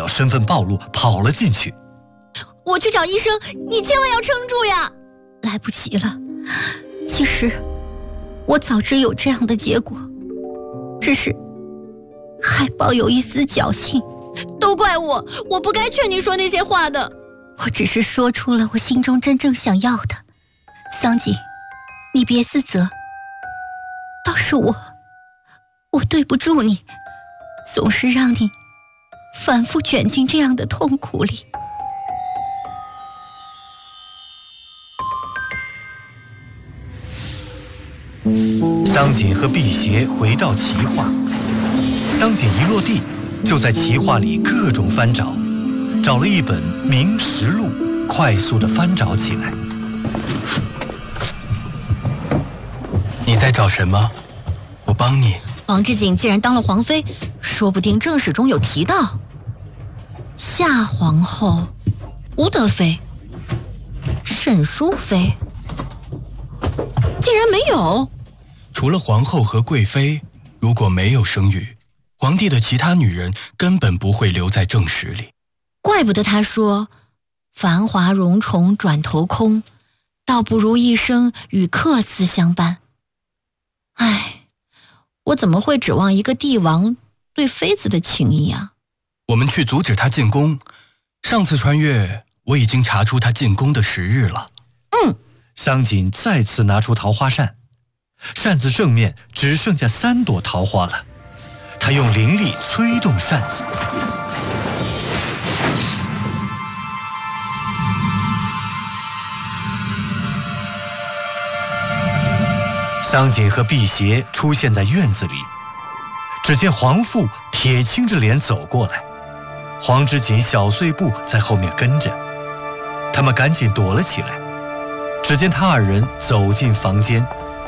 身份暴露，跑了进去。 我去找医生，你千万要撑住呀！ 来不及了，其实我早知有这样的结果，只是还抱有一丝侥幸。 都怪我，我不该劝你说那些话的。 我只是说出了我心中真正想要的。桑锦，你别自责，倒是我对不住你，总是让你反复卷进这样的痛苦里。 桑锦和辟邪回到齐化，桑锦一落地，就在齐化里各种翻找，找了一本《明实录》，快速地翻找起来。 你在找什么？我帮你。 王之锦既然当了皇妃，说不定正史中有提到夏皇后、吴德妃、沈淑妃，竟然没有。 除了皇后和贵妃，如果没有生育，皇帝的其他女人根本不会留在正史里。 怪不得他说繁华荣宠转头空，倒不如一生与客司相伴。唉，我怎么会指望一个帝王对妃子的情谊啊？ 我们去阻止他进宫。上次穿越，我已经查出他进宫的时日了。 桑锦再次拿出桃花扇，扇子正面只剩下3朵桃花了。他用灵力催动扇子，桑锦和辟邪出现在院子里，只见皇父铁青着脸走过来，黄之锦小碎步在后面跟着，他们赶紧躲了起来。只见他2人走进房间。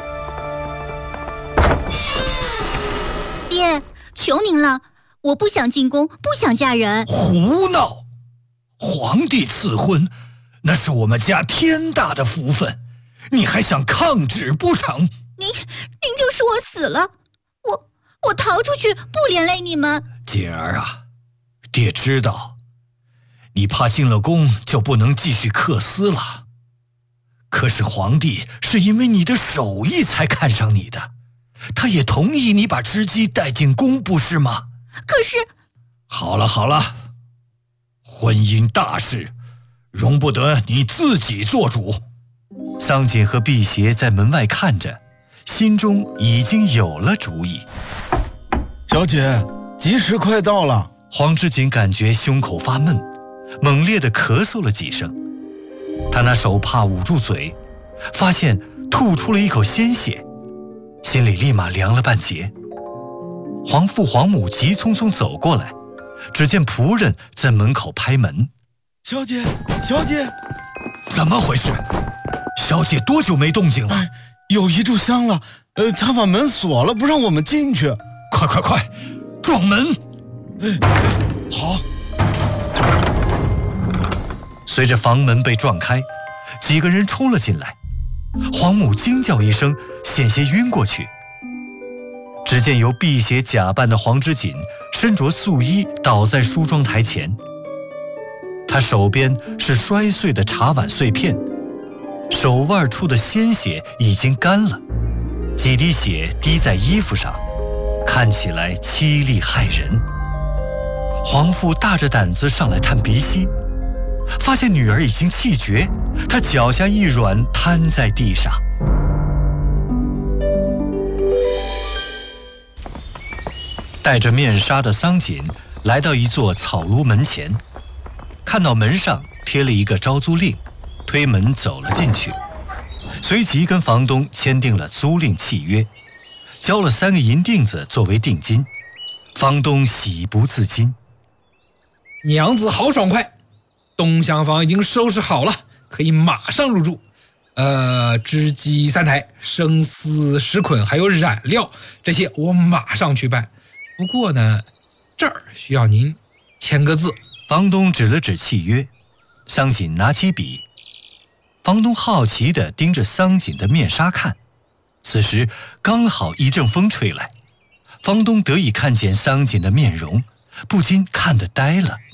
爹，求您了，我不想进宫，不想嫁人。 胡闹！皇帝赐婚，那是我们家天大的福分，你还想抗旨不成？ 您就是我死了，我逃出去，不连累你们。 锦儿啊，爹知道，你怕进了宫就不能继续克司了。可是皇帝是因为你的手艺才看上你的，他也同意你把织姬带进宫，不是吗？ 可是…… 好了，婚姻大事，容不得你自己做主。桑锦和辟邪在门外看着，心中已经有了主意。 小姐，吉时快到了。 黄之锦感觉胸口发闷，猛烈地咳嗽了几声。他拿手帕捂住嘴，发现吐出了一口鲜血，心里立马凉了半截。皇父皇母急匆匆走过来，只见仆人在门口拍门。 小姐， 怎么回事？小姐多久没动静了？ 有一炷香了，他把门锁了，不让我们进去。 快，撞门！ 好。 随着房门被撞开，几个人冲了进来，皇母惊叫一声，险些晕过去。只见由辟邪假扮的黄之锦身着素衣倒在梳妆台前，他手边是摔碎的茶碗碎片，手腕处的鲜血已经干了，几滴血滴在衣服上，看起来凄厉骇人。皇父大着胆子上来探鼻息，发现女儿已经气绝，他脚下一软，瘫在地上。戴着面纱的桑锦来到一座草庐门前，看到门上贴了一个招租令，推门走了进去，随即跟房东签订了租赁契约，交了3个银锭子作为定金。房东喜不自禁： 娘子好爽快，东厢房已经收拾好了，可以马上入住。织机3台，生丝10捆，还有染料，这些我马上去办。不过呢，这儿需要您签个字。 房东指了指契约，桑锦拿起笔。房东好奇地盯着桑锦的面纱看，此时刚好一阵风吹来，房东得以看见桑锦的面容，不禁看得呆了。